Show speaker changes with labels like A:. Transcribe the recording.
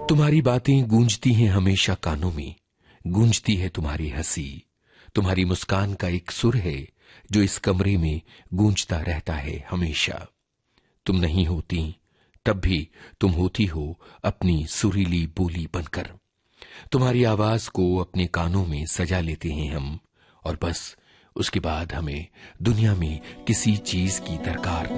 A: तुम्हारी बातें गूंजती हैं हमेशा कानों में, गूंजती है तुम्हारी हंसी। तुम्हारी मुस्कान का एक सुर है जो इस कमरे में गूंजता रहता है हमेशा। तुम नहीं होती तब भी तुम होती हो अपनी सुरीली बोली बनकर। तुम्हारी आवाज को अपने कानों में सजा लेते हैं हम, और बस उसके बाद हमें दुनिया में किसी चीज की दरकार